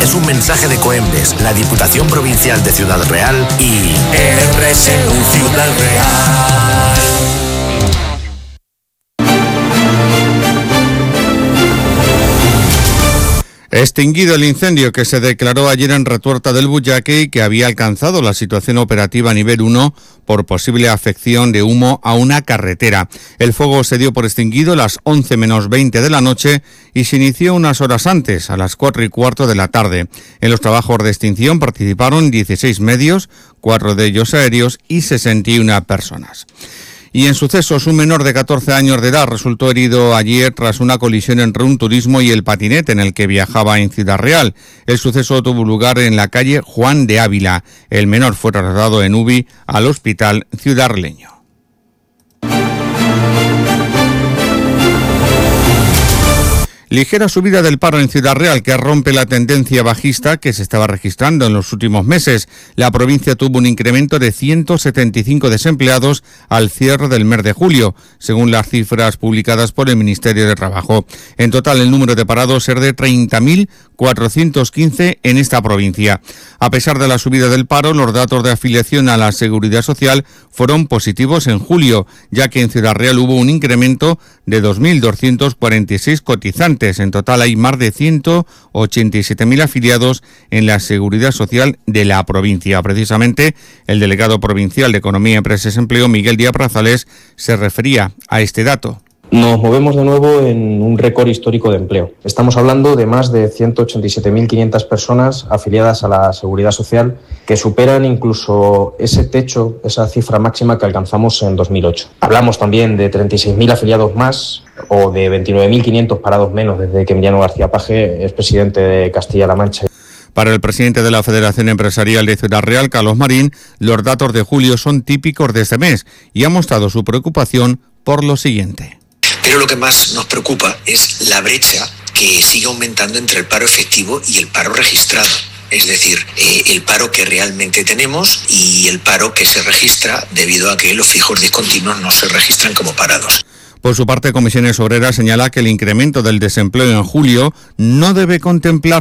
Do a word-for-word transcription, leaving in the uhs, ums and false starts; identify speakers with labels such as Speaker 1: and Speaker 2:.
Speaker 1: es un mensaje de Coembes, la Diputación Provincial de Ciudad Real y R S U Ciudad Real.
Speaker 2: Extinguido el incendio que se declaró ayer en Retuerta del Bullaque y que había alcanzado la situación operativa nivel uno por posible afección de humo a una carretera. El fuego se dio por extinguido a las once menos veinte de la noche y se inició unas horas antes, a las cuatro y cuarto de la tarde. En los trabajos de extinción participaron dieciséis medios, cuatro de ellos aéreos y sesenta y una personas. Y en sucesos, un menor de catorce años de edad resultó herido ayer tras una colisión entre un turismo y el patinete en el que viajaba en Ciudad Real. El suceso tuvo lugar en la calle Juan de Ávila. El menor fue trasladado en U B I al Hospital Ciudadrealeño. Ligera subida del paro en Ciudad Real que rompe la tendencia bajista que se estaba registrando en los últimos meses. La provincia tuvo un incremento de ciento setenta y cinco desempleados al cierre del mes de julio, según las cifras publicadas por el Ministerio de Trabajo. En total, el número de parados es de treinta mil cuatrocientos quince en esta provincia. A pesar de la subida del paro, los datos de afiliación a la Seguridad Social fueron positivos en julio, ya que en Ciudad Real hubo un incremento de dos mil doscientos cuarenta y seis cotizantes. En total hay más de ciento ochenta y siete mil afiliados en la Seguridad Social de la provincia. Precisamente, el delegado provincial de Economía, Empresas y Empleo, Miguel Díaz Brazales, se refería a este dato.
Speaker 3: Nos movemos de nuevo en un récord histórico de empleo. Estamos hablando de más de ciento ochenta y siete mil quinientas personas afiliadas a la Seguridad Social que superan incluso ese techo, esa cifra máxima que alcanzamos en dos mil ocho. Hablamos también de treinta y seis mil afiliados más o de veintinueve mil quinientos parados menos desde que Emiliano García Paje es presidente de Castilla-La Mancha.
Speaker 2: Para el presidente de la Federación Empresarial de Ciudad Real, Carlos Marín, los datos de julio son típicos de este mes y ha mostrado su preocupación por lo siguiente.
Speaker 4: Pero lo que más nos preocupa es la brecha que sigue aumentando entre el paro efectivo y el paro registrado. Es decir, eh, el paro que realmente tenemos y el paro que se registra debido a que los fijos discontinuos no se registran como parados.
Speaker 2: Por su parte, Comisiones Obreras señala que el incremento del desempleo en julio no debe contemplar